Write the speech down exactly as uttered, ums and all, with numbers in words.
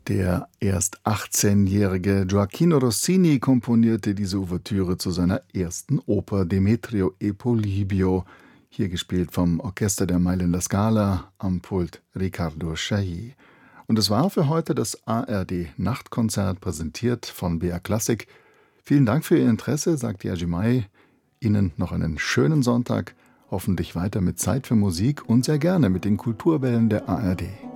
Der erst achtzehnjährige Gioacchino Rossini komponierte diese Ouvertüre zu seiner ersten Oper Demetrio e Polibio, hier gespielt vom Orchester der Mailänder Scala, am Pult Riccardo Chailly. Und es war für heute das A R D-Nachtkonzert, präsentiert von B R Klassik. Vielen Dank für Ihr Interesse, sagt Jerzy Mai. Ihnen noch einen schönen Sonntag, hoffentlich weiter mit Zeit für Musik und sehr gerne mit den Kulturwellen der A R D.